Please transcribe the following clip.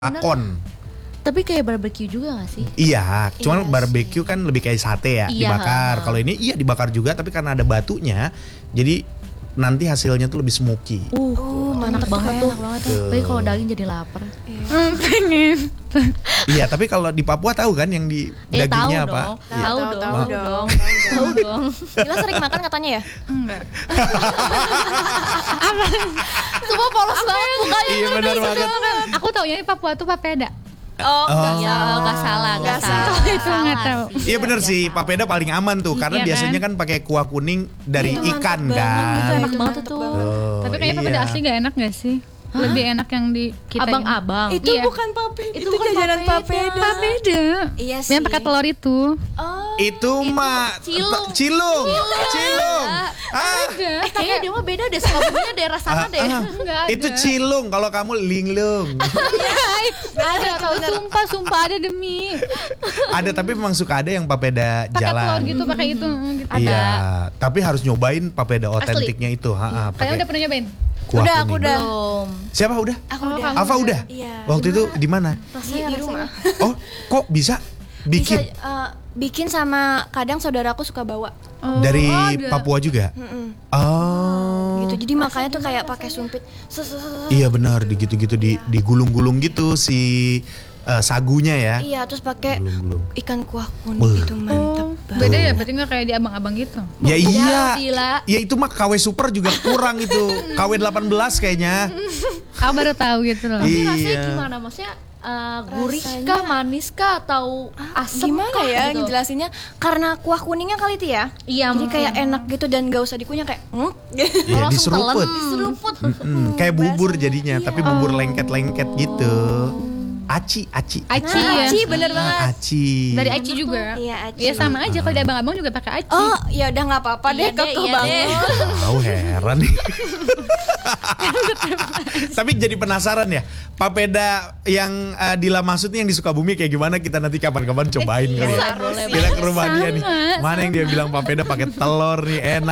Akon. Tapi kayak barbecue juga gak sih? Iya, cuman Iya barbecue kan lebih kayak sate ya, Iya, dibakar. Kalau ini iya dibakar juga, tapi karena ada batunya, jadi nanti hasilnya tuh lebih smoky. Mantap banget tuh. Tapi kalau daging jadi lapar. Pengen. Iya, tapi kalau di Papua tahu kan yang di dagingnya tahu apa? dong. Iya. Tahu dong. Tahu dong. Gila sering makan katanya ya? Enggak. Semua polos banget mukanya. Iya benar banget. Aku taunya di Papua tuh papeda. Oh, Ya, gak salah. Itu nggak tahu. Iya benar sih, papeda paling aman tuh karena Iya biasanya kan? kan pakai kuah kuning dari Itu ikan mantap banget, kan. itu Enak banget tuh. Oh, Tapi kayaknya papeda iya. asli gak enak gak sih? Lebih enak yang di kita. Abang-abang. itu Iya. bukan papeda, itu bukan jajanan papeda. papeda. Papeda. Iya sih. Yang pakai telur itu. Oh, Itu mah cilung. cilung. Ah, Kayaknya dia mah beda deh, Sukabumi daerah sana deh. Enggak ada. itu cilung. Kalau kamu linglung. Ada tahu sumpah ada demi. Ada tapi memang suka ada yang papeda Pakai telur jalan. gitu, pakai itu gitu. Iya, tapi harus nyobain papeda otentiknya itu. Kalian pakai udah pernah nyobain? kuah udah, aku kuning. udah. Belum. Siapa udah? Aku Oh, udah. kamu Alfa udah? Iya. Waktu itu di mana? Di rumah. Oh, kok bisa bikin Bisa bikin sama kadang saudaraku suka bawa. dari ada. Papua juga? Oh. Gitu. Jadi makanya tuh kayak pakai sumpit. Iya benar, gitu-gitu digulung-gulung gitu si sagunya ya. Iya, terus pakai Gulung-gulung. ikan kuah Beuh. kuning itu mantap banget. Beda ya, berarti nggak kayak di abang-abang gitu. Ya iya. Gila. Ya itu mah KW Super juga kurang itu. KW 18 kayaknya. Aku baru tahu gitu loh. Tapi rasanya Iya. gimana? Maksudnya gurih Rasanya- kah, manis kah, atau asam Gimana kah ya gitu? ngejelasinnya? Karena kuah kuningnya kali itu ya. Iya, Jadi kayak enak gitu dan gak usah dikunyah kayak Ya langsung diseruput. telan, diseruput. Kayak bubur jadinya, tapi bubur lengket-lengket gitu. Aci. Aci Nah, ya. Aci bener banget. Aci. Dari Aci juga. Iya, Aci. Iya sama aja kalau di abang-abang juga pakai Aci. Oh, ya udah nggak apa-apa Iya deh, deh, kekeh iya banget. Tahu heran nih. Tapi jadi penasaran ya, papeda yang Dila maksud nih yang di Sukabumi kayak gimana, kita nanti kapan-kapan cobain kali ya. Boleh, Kita ke rumah dia nih. Sama, Mana yang dia bilang papeda pakai telur nih enak.